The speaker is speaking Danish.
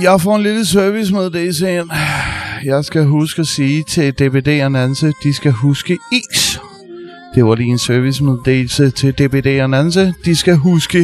Jeg får en lille servicemeddelelse ind. Jeg skal huske at sige til DBD og Nanse, de skal huske is. Det var lige en servicemeddelelse til DBD og Nanse. De skal huske